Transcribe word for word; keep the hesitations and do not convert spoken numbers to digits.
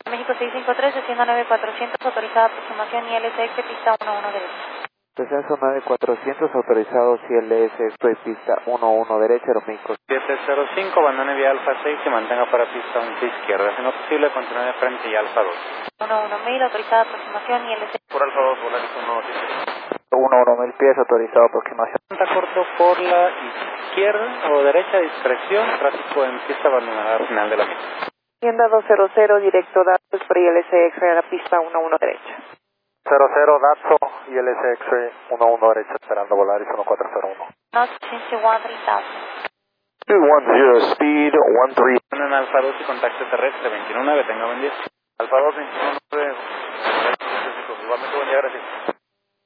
México seiscientos cincuenta y tres, desciendo nueve cuatrocientos, autorizada aproximación I L S X, pista uno uno derecha. Descenso nueve cuatrocientos, autorizado C L S, estoy pista uno uno derecha, Aeroméxico. siete cero cinco, abandone vía Alfa seis y mantenga para pista once izquierda. Si no posible, continúe de frente y Alfa dos. uno uno mil, autorizada aproximación I L S X. Por Alfa dos, Volaris uno uno uno mil pies, autorizado aproximación. Está corto por la izquierda o derecha, discreción, tráfico en pista abandonada final de la misma. Tienda doscientos, directo datos por I L S X a la pista uno uno derecha. cero cero, Datso, I L S X uno uno derecha, esperando Volaris uno cuatro cero uno. Not change to one three thousand. two one zero, speed one three. En Alfa dos y contacto terrestre veintiuno nueve, tenga buen día. Alfa dos, veintiuno nueve, igualmente buen día, gracias.